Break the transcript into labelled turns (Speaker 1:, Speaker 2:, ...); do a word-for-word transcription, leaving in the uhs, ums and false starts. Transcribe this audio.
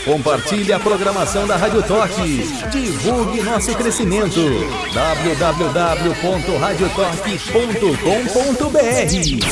Speaker 1: Compartilhe a programação da Rádio Torque. Divulgue nosso crescimento. w w w ponto radio torque ponto com ponto b r